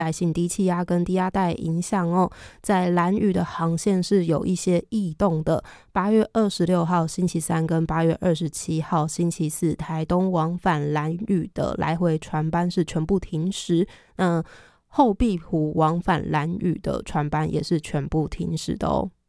带性低气压跟低压带影响哦，在兰屿的航线是有一些异动的。8月26号星期三跟8月27号星期四，台东往返兰屿的来回船班是全部停驶。后壁湖往返兰屿的船班也是全部停驶的哦。